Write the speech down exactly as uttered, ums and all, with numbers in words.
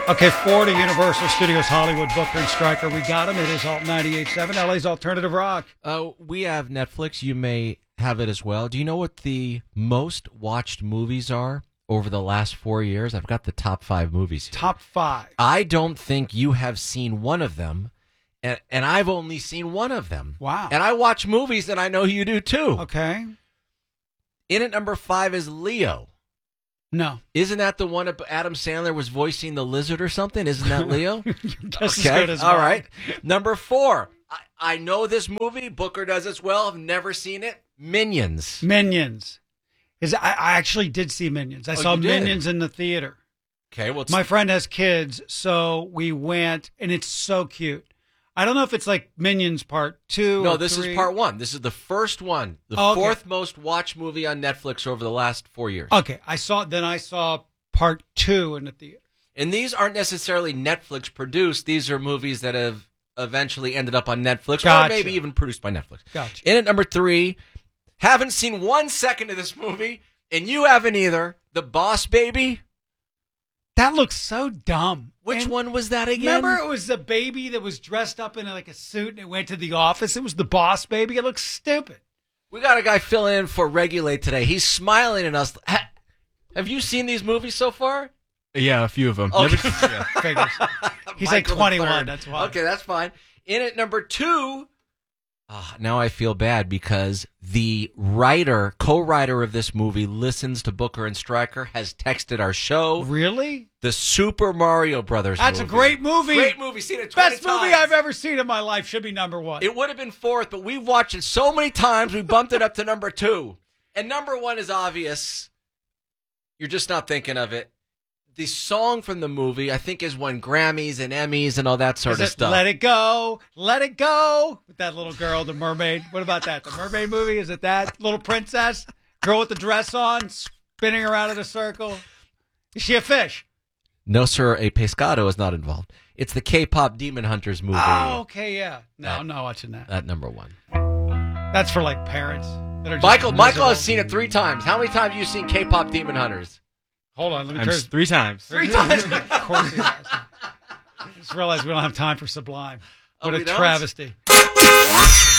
Okay, Florida Universal Studios Hollywood, Booker and Stryker. We got him. It is Alt ninety-eight point seven, L A's Alternative Rock. Uh, we have Netflix. You may have it as well. Do you know what the most watched movies are over the last four years? I've got the top five movies here. Top five. I don't think you have seen one of them, and, and I've only seen one of them. Wow. And I watch movies, and I know you do too. Okay. In at number five is Leo. No. Isn't that the one Adam Sandler was voicing the lizard or something? Isn't that Leo? Just okay. as good as All mine. right. Number four. I, I know this movie. Booker does as well. I've never seen it. Minions. Minions. Is I, I actually did see Minions. I Oh, saw you did? Minions in the theater. Okay. Well, it's, My friend has kids, so we went, and it's so cute. I don't know if it's like Minions Part Two. no, or this three. is part one. This is the first one. The Oh, okay. fourth most watched movie on Netflix over the last four years. Okay, I saw. Then I saw Part Two in the theater. And these aren't necessarily Netflix produced. These are movies that have eventually ended up on Netflix, Gotcha. or maybe even produced by Netflix. Gotcha. In at number three, haven't seen one second of this movie, and you haven't either. The Boss Baby. That looks so dumb. Which And one was that again? Remember, it was the baby that was dressed up in like a suit and it went to the office. It was the Boss Baby. It looks stupid. We got a guy filling in for Regulate today. He's smiling at us. Ha- have you seen these movies so far? Yeah, a few of them. Okay. Never- yeah. Figures. He's like Michael the twenty-one. third. That's why. Okay, that's fine. In at number two, ah, now I feel bad because the writer, co-writer of this movie, listens to Booker and Stryker, has texted our show. Really? The Super Mario Brothers That's movie. a great movie. Great movie. Seen it twenty Best movie times. I've ever seen in my life. Should be number one. It would have been fourth, but we've watched it so many times, we bumped it up to number two. And number one is obvious. You're just not thinking of it. The song from the movie, I think, has won Grammys and Emmys and all that sort Is of it stuff. Let It Go, Let It Go, with that little girl, the mermaid. What about that? The mermaid movie? Is it that little princess girl with the dress on, spinning around in a circle? Is she a fish? No, sir, a pescado is not involved. It's the K-pop Demon Hunters movie. Oh, okay, yeah. No, That- I'm not watching that. At number one. That's for like parents. That are just Michael, Michael miserable. has seen it three times. How many times have you seen K-pop Demon Hunters? Hold on, let me I'm turn. s- three times. Three times. Of course he has. I just realized we don't have time for Sublime. Oh, What we a don't? travesty.